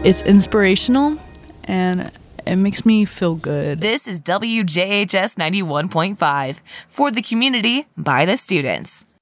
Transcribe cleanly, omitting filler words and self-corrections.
It's inspirational and it makes me feel good. This is WJHS 91.5 for the community by the students.